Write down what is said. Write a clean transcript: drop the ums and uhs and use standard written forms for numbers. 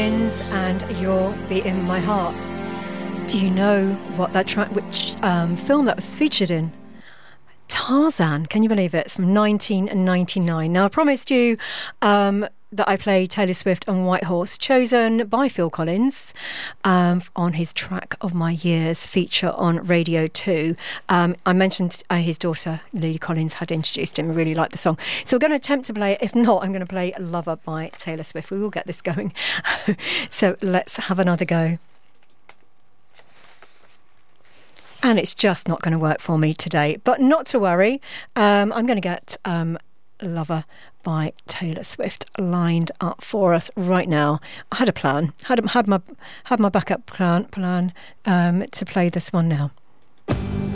And You'll Be in My Heart. Do you know what that track, which film that was featured in? Tarzan. Can you believe it? It's from 1999. Now, I promised you that I play Taylor Swift and White Horse, chosen by Phil Collins on his Track of My Years feature on Radio 2. I mentioned his daughter, Lily Collins, had introduced him. I really liked the song. So we're going to attempt to play it. If not, I'm going to play Lover by Taylor Swift. We will get this going. So let's have another go. And it's just not going to work for me today. But not to worry. I'm going to get Lover by Taylor Swift lined up for us right now. I had a plan. Had my backup plan to play this one now.